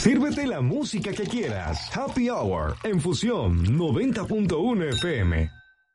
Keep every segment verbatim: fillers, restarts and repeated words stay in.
Sírvete la música que quieras. Happy Hour en Fusión noventa punto uno F M.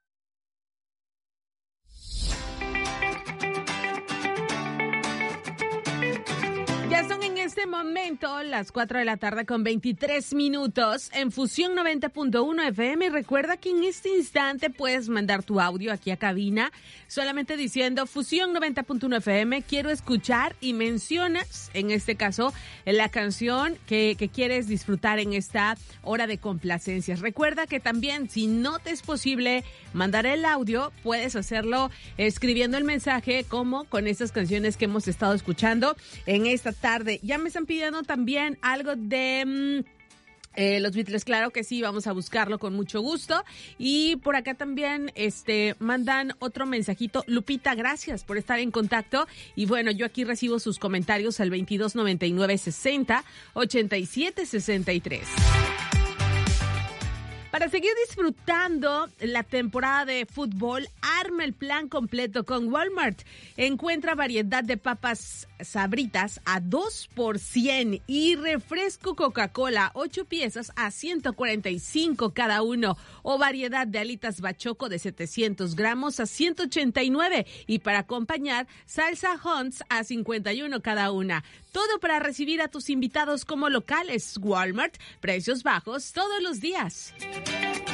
Ya son en este momento las cuatro de la tarde con veintitrés minutos en Fusión noventa punto uno F M. Recuerda que en este instante puedes mandar tu audio aquí a cabina solamente diciendo Fusión noventa punto uno F M, quiero escuchar, y mencionas, en este caso, la canción que, que quieres disfrutar en esta hora de complacencias. Recuerda que también, si no te es posible mandar el audio, puedes hacerlo escribiendo el mensaje, como con estas canciones que hemos estado escuchando en esta tarde. Ya me están pidiendo también algo de mmm, eh, los Beatles, claro que sí, vamos a buscarlo con mucho gusto. Y por acá también este mandan otro mensajito. Lupita, gracias por estar en contacto. Y bueno, yo aquí recibo sus comentarios al veintidós noventa y nueve sesenta ochenta y siete sesenta y tres. Para seguir disfrutando la temporada de fútbol, arma el plan completo con Walmart. Encuentra variedad de papas Sabritas a dos por cien y refresco Coca-Cola, ocho piezas a ciento cuarenta y cinco cada uno. O variedad de alitas Bachoco de setecientos gramos a ciento ochenta y nueve. Y para acompañar, salsa Hunt's a cincuenta y uno cada una. Todo para recibir a tus invitados como locales. Walmart, precios bajos todos los días.